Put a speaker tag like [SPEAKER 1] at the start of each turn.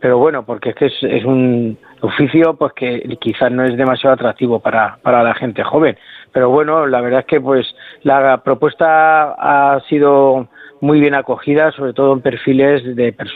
[SPEAKER 1] pero bueno, porque es que es un oficio pues que quizás no es demasiado atractivo para la gente joven. Pero bueno, la verdad es que pues la propuesta ha sido muy bien acogida, sobre todo en perfiles de personas